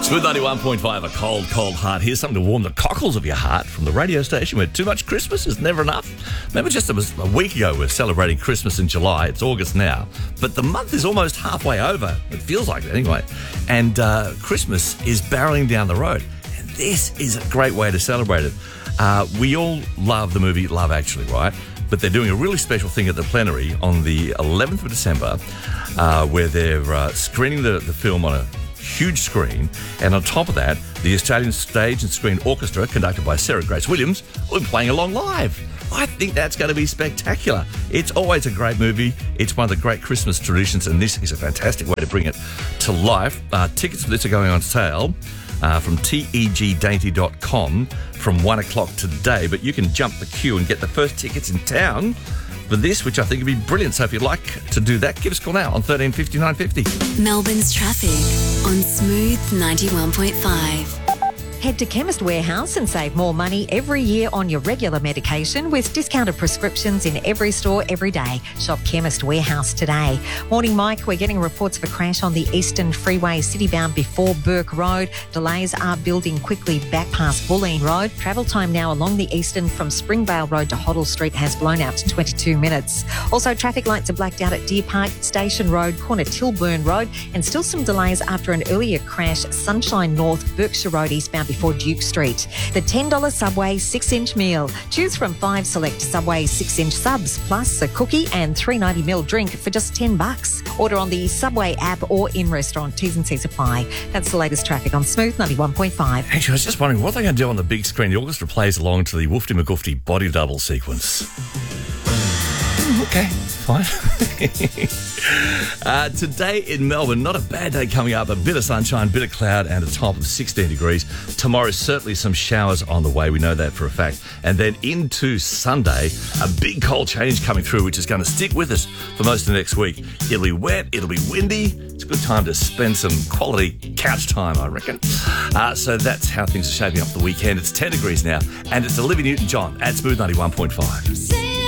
Smooth 91.5, a cold, cold heart. Here's something to warm the cockles of your heart from the radio station where too much Christmas is never enough. Remember, it was a week ago we were celebrating Christmas in July. It's August now. But the month is almost halfway over. It feels like it anyway. And Christmas is barreling down the road. And this is a great way to celebrate it. We all love the movie Love Actually, right? But they're doing a really special thing at the plenary on the 11th of December where they're screening the film on a huge screen, and on top of that, the Australian Stage and Screen Orchestra, conducted by Sarah Grace Williams, will be playing along live. I think that's going to be spectacular. It's always a great movie. It's one of the great Christmas traditions, and this is a fantastic way to bring it to life. Tickets for this are going on sale from tegdainty.com from 1 o'clock today, but you can jump the queue and get the first tickets in town for this, which I think would be brilliant. So if you'd like to do that, give us a call now on 1350 950. Melbourne's traffic on Smooth 91.5. Head to Chemist Warehouse and save more money every year on your regular medication with discounted prescriptions in every store every day. Shop Chemist Warehouse today. Morning, Mike. We're getting reports of a crash on the Eastern Freeway citybound before Burke Road. Delays are building quickly back past Bulleen Road. Travel time now along the Eastern from Springvale Road to Hoddle Street has blown out to 22 minutes. Also, traffic lights are blacked out at Deer Park, Station Road, corner Tilburn Road, and still some delays after an earlier crash, Sunshine North, Berkshire Road eastbound before Duke Street. The $10 Subway 6-inch meal. Choose from 5 select Subway 6-inch subs, plus a cookie and $3.90ml drink for just $10. Order on the Subway app or in restaurant. T's and C's apply. That's the latest traffic on Smooth 91.5. Actually, I was just wondering what they're going to do on the big screen. The orchestra plays along to the Woofty McGoofty body double sequence. Okay, fine. Today in Melbourne, not a bad day coming up. A bit of sunshine, bit of cloud, and a top of 16 degrees. Tomorrow, certainly some showers on the way. We know that for a fact. And then into Sunday, a big cold change coming through, which is going to stick with us for most of next week. It'll be wet. It'll be windy. It's a good time to spend some quality couch time, I reckon. So that's how things are shaping up for the weekend. It's 10 degrees now, and it's Olivia Newton-John at Smooth 91.5.